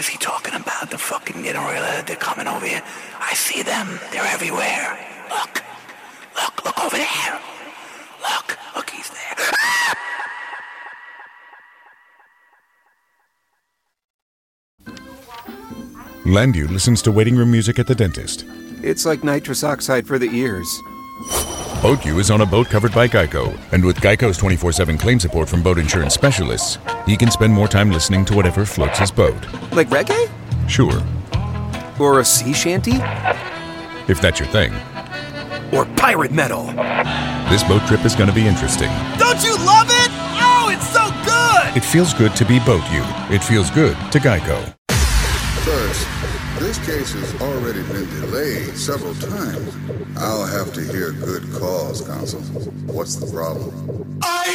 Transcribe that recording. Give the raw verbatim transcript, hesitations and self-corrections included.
is he talking about? The fucking, you know, really, they're coming over here. I see them. They're everywhere. Look. Look, look over there. Look, look, he's there. Ah! Landu listens to waiting room music at the dentist. It's like nitrous oxide for the ears. BoatU is on a boat covered by Geico, and with Geico's twenty-four seven claim support from boat insurance specialists, he can spend more time listening to whatever floats his boat. Like reggae? Sure. Or a sea shanty? If that's your thing. Or pirate metal. This boat trip is going to be interesting. Don't you love it? Oh, it's so good! It feels good to be BoatU. It feels good to Geico. First, this case has already been delayed several times. I'll have to hear good cause, counsel. What's the problem? I